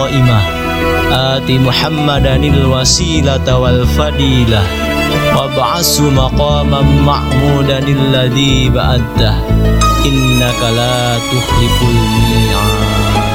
qa'imah ati Muhammadanil wasilata wal fadilah wab'asu maqaman ma'mudanil ladzi ba'addah innaka la tukhliful mi'ad.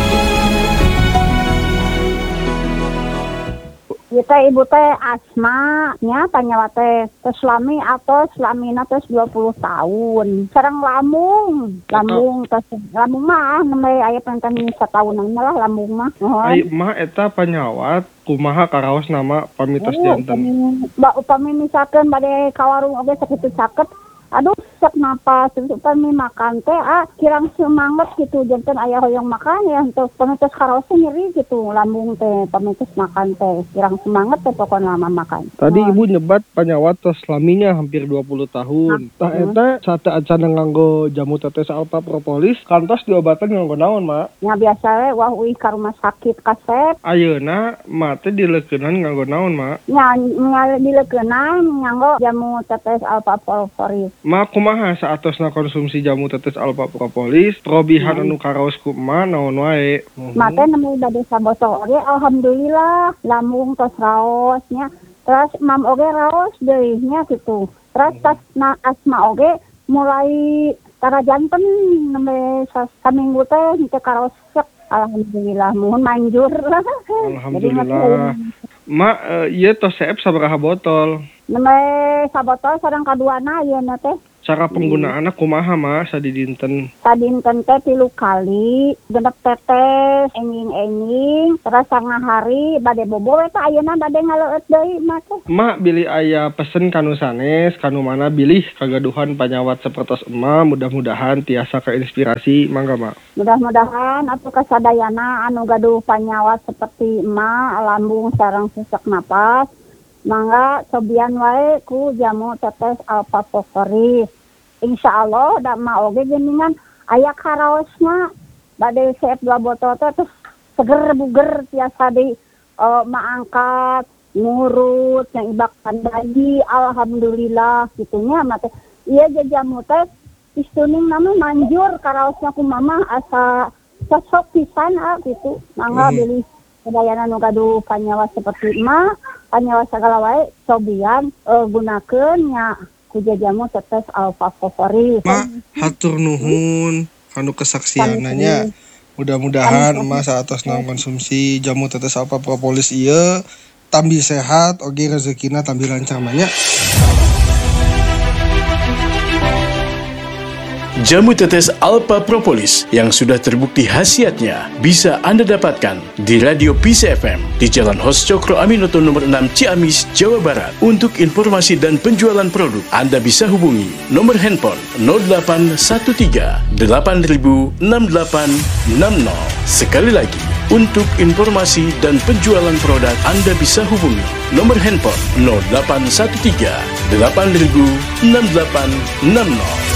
Kita ibu teh Asma nya tanya teh Selami atau Selamina tes 20 tahun. Sareng Lampung tes Lampung mah namanya aya pengen setahunan lah Lampung mah. Ai mah eta panyawat kumaha karaos nama pamitos janten. Upami misalkan bade ka warung oge sakitu caket. Aduh, sak napas, upami makan teh kirang semangat gitu, janten aya hoyong makan ya untuk pamitos karaosnya nyeri gitu, lambung teh pamitos makan teh kirang semangat teh pokoknya lama makan. Tadi ibu nyebat panyawat tos laminya hampir 20 tahun. Tah eta saat nganggo jamu tetes alfa propolis, kantos diobatan nganggo naon, Mak? Ya biasa we wah uih ka rumah sakit kasep. Ayeuna mah teh dileukeunnan nganggo naon, Mak? Ya dileukeunnan nganggo jamu tetes alfa propolis. Ma kumaha saatosna konsumsi jamu tetes alfa propolis, probihan anu karaos kumaha naon wae. Mate nemu bade sabotol oge alhamdulillah lambung tos raosnya. Terus mam oge raos deui nya gitu. Terus tas asma oge mulai tara janten nembe saminggu teh henteu karaos alhamdulillah mohon manjur lah. Alhamdulillah. Ma ieu tos seep sabaraha botol? Nembe sabotol sareng kaduana ayeuna teh. Cara penggunaanna kumaha, Ma, sadidinten? Sadinten teh 3 kali, genep tetes, enging-enging, terus sangahari bade bobo we teh ayeuna bade ngaleueut deui mah teh. Ma bilih aya pesen kanu sanes, kanu mana bilih kagaduhan panyawat sapertos emma, mudah-mudahan tiasa keinspirasi, mangga, Ma. Mudah-mudahan atuh kasadayana anu gaduh panyawat seperti emma, lambung sareng sesak napas. Mangga cobian wae ku jamu tetes alfa propolis. Insyaallah da mah oge geuningan aya karaosna bade seep 2 botol teh terus seger buger tiasa deui maangkat ngurut yang ibak pandagi alhamdulillah gitunya mah teh. Ieu jamu teh istuning nama manjur karaosna ku mamah asa cocok pisan gitu. Mangga bilih sadayana nu gaduh panyawa seperti emma, panyawa sagala wae cobian gunakeun nya ku jamu tetes alfa propolis. Ma, hatur nuhun kanu kesaksiananya. Mudah-mudahan emma saatosna konsumsi jamu tetes alfa propolis ieu tambi sehat oge rezekina tambi lancar nya. Jamu tetes alfa propolis yang sudah terbukti khasiatnya bisa Anda dapatkan di Radio Peace FM di Jalan Hos Cokro Aminoto nomor 6 Ciamis, Jawa Barat. Untuk informasi dan penjualan produk, Anda bisa hubungi nomor handphone 0813 8000 6860. Sekali lagi, untuk informasi dan penjualan produk, Anda bisa hubungi nomor handphone 0813 8000 6860.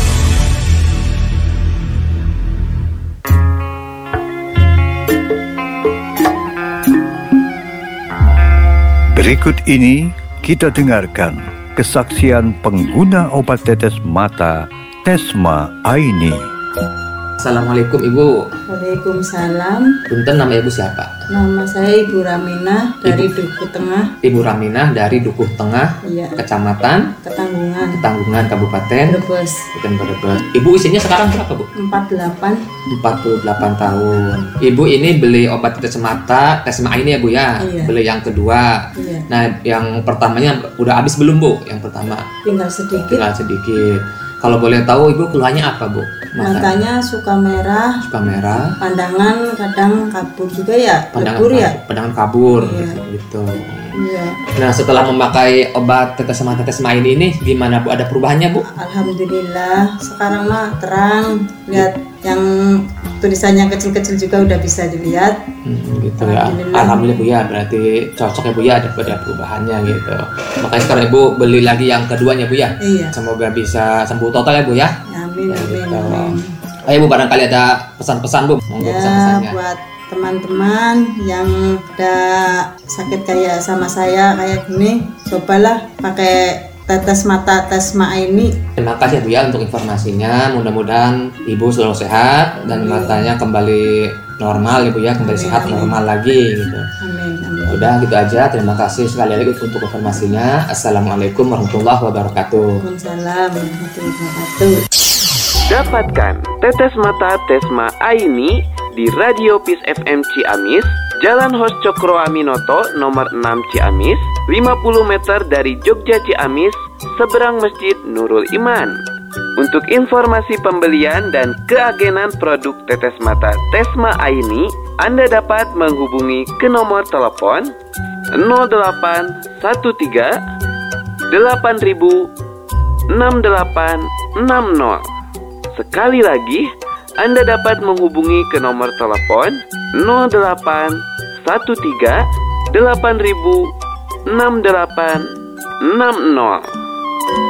Berikut ini kita dengarkan kesaksian pengguna obat tetes mata Tesma Aini. Assalamualaikum Ibu. Waalaikumsalam. Punten, nama Ibu siapa? Nama saya Ibu Raminah dari Dukuh Tengah. Ibu Raminah dari Dukuh Tengah, Iya. Kecamatan Ketanggungan, Kabupaten Brebes. Brebes. Ibu usianya sekarang berapa, Bu? 48. 48 tahun. Ibu ini beli obat tetes mata Tesma ini ya, Bu ya? Iya. Beli yang kedua. Iya. Nah, yang pertamanya udah habis belum, Bu? Yang pertama. Tinggal sedikit. Kalau boleh tahu Ibu keluhannya apa, Bu? Matanya suka merah. Pandangan kadang kabur juga ya. Pandangan kabur. Iya. Gitu. Iya. Nah, setelah memakai obat tetes mata Tesma ini gimana, Bu? Ada perubahannya, Bu? Alhamdulillah. Sekarang mah terang. Lihat yang tulisannya kecil-kecil juga udah bisa dilihat. Gitu ya. Alhamdulillah, Bu ya. Berarti cocok ya, Bu ya, ada perubahannya gitu. Makanya sekarang Ibu beli lagi yang keduanya, Bu ya. Iya. Semoga bisa sembuh total ya, Bu ya. Amin, amin, Gitu. amin. Ayo, Bu, barangkali ada pesan-pesan, Bu. Monggo pesan-pesannya. Buat teman-teman yang ada sakit kayak sama saya kayak gini, cobalah pakai tetes mata Tesma ini. Terima kasih ya, Bu ya, untuk informasinya. Mudah-mudahan Ibu selalu sehat dan matanya kembali normal ya Bu ya, kembali sehat normal lagi gitu. Amin. Udah gitu aja, terima kasih sekali lagi untuk informasinya. Assalamualaikum warahmatullahi wabarakatuh. Waalaikumsalam warahmatullahi wabarakatuh. Dapatkan Tetes Mata Tesma Aini di Radio Peace FM Ciamis, Jalan Hos Cokro Aminoto nomor 6 Ciamis, 50 meter dari Jogja Ciamis, seberang Masjid Nurul Iman. Untuk informasi pembelian dan keagenan produk tetes mata Tesma Aini, Anda dapat menghubungi ke nomor telepon 0813 8000 6860. Sekali lagi, Anda dapat menghubungi ke nomor telepon 0813 8000 6860.